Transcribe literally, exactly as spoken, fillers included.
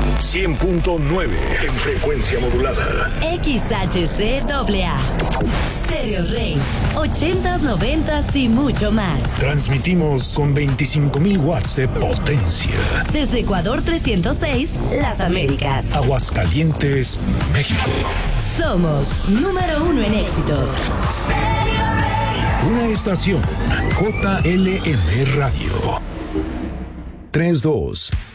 cien punto nueve en frecuencia modulada. X H C A A. Stereo Rey. ochentas, noventas y mucho más. Transmitimos con veinticinco mil watts de potencia. Desde Ecuador trescientos seis, Las Américas. Aguascalientes, México. Somos número uno en éxitos. Una estación J L M Radio. tres dos